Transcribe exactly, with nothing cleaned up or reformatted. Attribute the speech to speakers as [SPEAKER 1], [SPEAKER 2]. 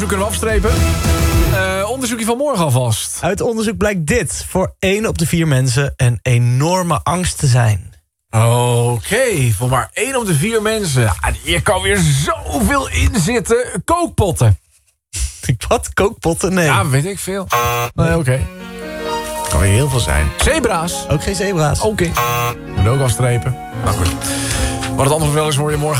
[SPEAKER 1] We kunnen we afstrepen. Uh, onderzoekje van morgen alvast.
[SPEAKER 2] Uit onderzoek blijkt dit. Voor één op de vier mensen een enorme angst te zijn.
[SPEAKER 1] Oké, okay, voor maar één op de vier mensen. Ja, hier kan weer zoveel in zitten. Kookpotten.
[SPEAKER 2] Wat? Kookpotten? Nee.
[SPEAKER 1] Ja, weet ik veel. Nee, oké. Okay.
[SPEAKER 2] Kan weer heel veel zijn.
[SPEAKER 1] Zebra's.
[SPEAKER 2] Ook geen zebra's.
[SPEAKER 1] Oké. Okay. Moet ook afstrepen. Nou goed. Wat het antwoord wel is hoor je morgen.